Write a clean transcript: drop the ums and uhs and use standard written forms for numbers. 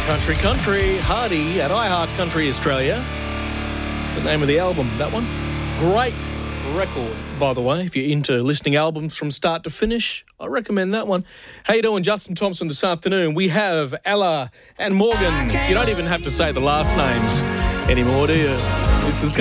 Country Country, Hardy at iHeart Country Australia. It's the name of the album, that one. Great record, by the way. If you're into listening albums from start to finish, I recommend that one. How you doing, Justin Thompson, this afternoon? We have Ella and Morgan. You don't even have to say the last names anymore, do you? This is